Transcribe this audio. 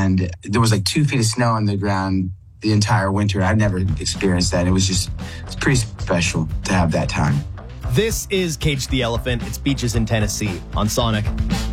and there was like 2 feet of snow on the ground the entire winter. I've never experienced that. It's pretty special to have that time. This is Cage the Elephant. It's Beaches in Tennessee on Sonic.